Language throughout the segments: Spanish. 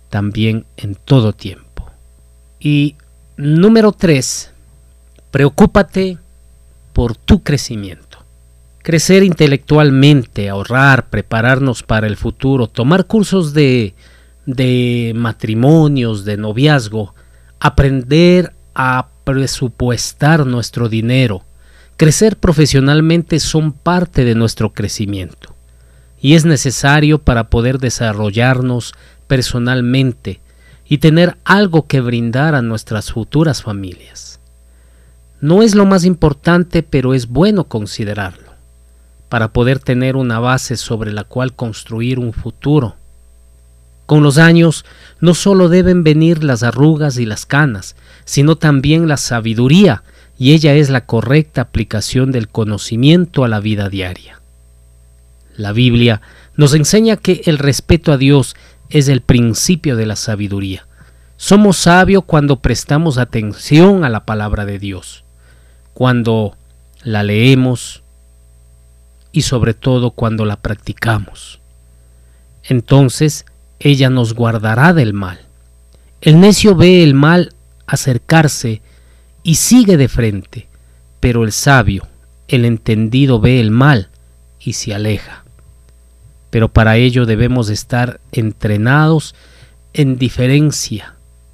también en todo tiempo. Y número 3, preocúpate por tu crecimiento. Crecer intelectualmente, ahorrar, prepararnos para el futuro, tomar cursos de matrimonios, de noviazgo, aprender a presupuestar nuestro dinero, crecer profesionalmente son parte de nuestro crecimiento y es necesario para poder desarrollarnos personalmente y tener algo que brindar a nuestras futuras familias. No es lo más importante, pero es bueno considerarlo para poder tener una base sobre la cual construir un futuro. Con los años no solo deben venir las arrugas y las canas, sino también la sabiduría, y ella es la correcta aplicación del conocimiento a la vida diaria. La Biblia nos enseña que el respeto a Dios es el principio de la sabiduría. Somos sabios cuando prestamos atención a la palabra de Dios, cuando la leemos y sobre todo cuando la practicamos. Entonces ella nos guardará del mal. El necio ve el mal acercarse y sigue de frente, pero el sabio, el entendido, ve el mal y se aleja. Pero para ello debemos estar entrenados en diferencia,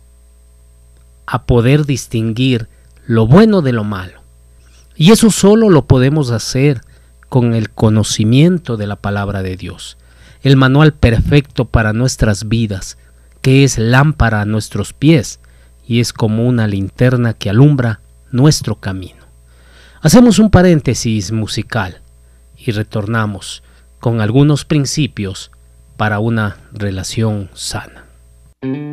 a poder distinguir lo bueno de lo malo. Y eso solo lo podemos hacer con el conocimiento de la palabra de Dios, el manual perfecto para nuestras vidas, que es lámpara a nuestros pies y es como una linterna que alumbra nuestro camino. Hacemos un paréntesis musical y retornamos con algunos principios para una relación sana.